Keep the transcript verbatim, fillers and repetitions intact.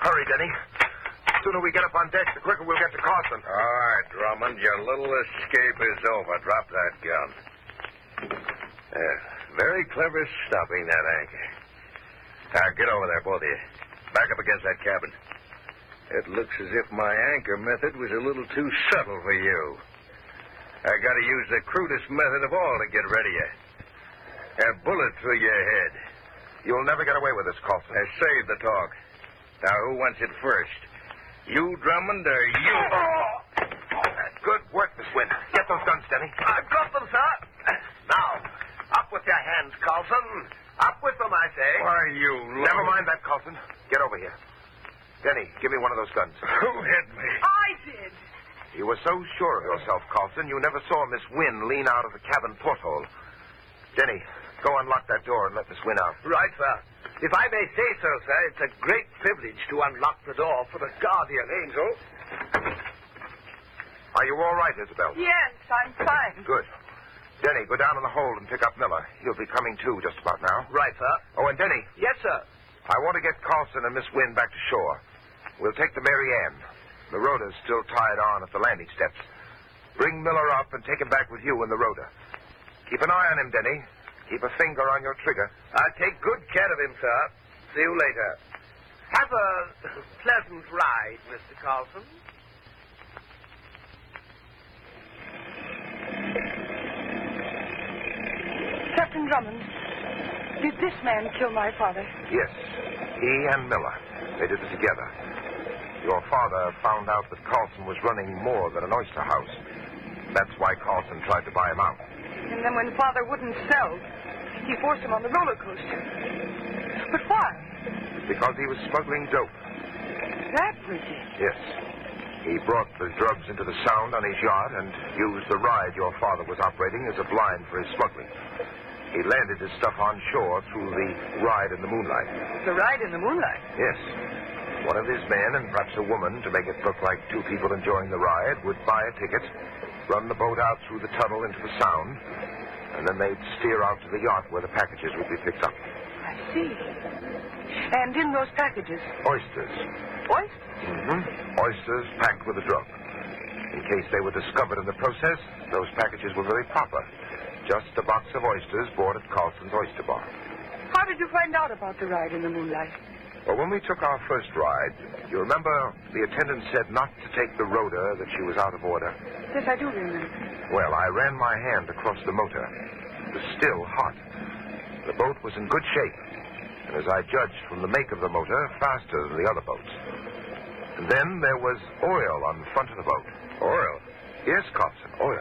Hurry, Denny. The sooner we get up on deck, the quicker we'll get to Carson. All right, Drummond, your little escape is over. Drop that gun. Yeah, very clever stopping that anchor. Now, get over there, both of you. Back up against that cabin. It looks as if my anchor method was a little too subtle for you. I gotta use the crudest method of all to get rid of you. A bullet through your head. You'll never get away with this, Carson. I saved the talk. Now, who wants it first? You, Drummond, or you? Good work, Miss Wynn. Get those guns, Denny. I've got them, sir. Now, up with your hands, Carlson. Up with them, I say. Why, you... Never mind that, Carlson. Get over here. Denny, give me one of those guns. Who hit me? I did. You were so sure of yourself, Carlson, you never saw Miss Wynn lean out of the cabin porthole. Denny, go unlock that door and let Miss Wynn out. Right, sir. If I may say so, sir, it's a great privilege to unlock the door for the guardian angel. Are you all right, Isabel? Yes, I'm fine. Good. Denny, go down in the hold and pick up Miller. He'll be coming too just about now. Right, sir. Oh, and Denny. Yes, sir. I want to get Carlson and Miss Wynn back to shore. We'll take the Mary Ann. The rowder's still tied on at the landing steps. Bring Miller up and take him back with you in the rowder. Keep an eye on him, Denny. Keep a finger on your trigger. I'll take good care of him, sir. See you later. Have a pleasant ride, Mister Carlson. Captain Drummond, did this man kill my father? Yes. He and Miller. They did it together. Your father found out that Carlson was running more than an oyster house. That's why Carlson tried to buy him out. And then when father wouldn't sell, he forced him on the roller coaster. But why? Because he was smuggling dope. That was it. Yes. He brought the drugs into the Sound on his yacht and used the ride your father was operating as a blind for his smuggling. He landed his stuff on shore through the ride in the moonlight. The ride in the moonlight? Yes. One of his men, and perhaps a woman, to make it look like two people enjoying the ride, would buy a ticket, run the boat out through the tunnel into the Sound, and then they'd steer out to the yacht where the packages would be picked up. I see. And in those packages? Oysters. Oysters? Mm-hmm. Oysters packed with the drug. In case they were discovered in the process, those packages were very proper. Just a box of oysters bought at Carlson's Oyster Bar. How did you find out about the ride in the moonlight? Well, when we took our first ride, you remember the attendant said not to take the rhoda, that she was out of order? Yes, I do remember. Well, I ran my hand across the motor. It was still hot. The boat was in good shape, and as I judged from the make of the motor, faster than the other boats. And then there was oil on the front of the boat. Oil? Yes, Carlson, oil.